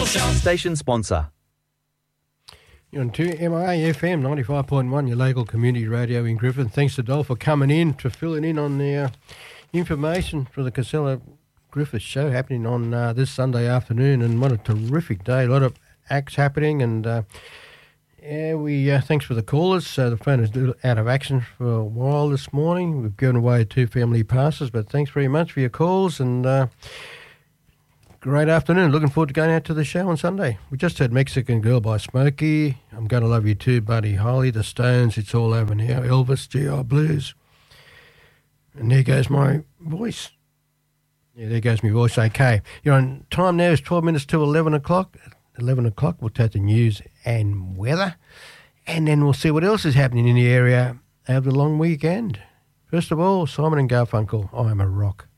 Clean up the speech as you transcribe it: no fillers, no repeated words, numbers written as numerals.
Station sponsor. You're on 2MIA FM 95.1, your local community radio in Griffin. Thanks to Dol for coming in, to filling in on the information for the Casella Griffith show happening on this Sunday afternoon. And what a terrific day. A lot of acts happening. And thanks for the callers. The phone is out of action for a while this morning. We've given away 2 family passes, but thanks very much for your calls. And great afternoon. Looking forward to going out to the show on Sunday. We just heard Mexican Girl by Smokey. I'm Gonna Love You Too, Buddy Holly. The Stones, It's All Over Now. Elvis, GI Blues. And there goes my voice. Yeah, there goes my voice. Okay. You're on time now is 12 minutes to 11 o'clock. At 11 o'clock, we'll take the news and weather. And then we'll see what else is happening in the area over the long weekend. First of all, Simon and Garfunkel, I Am a Rock.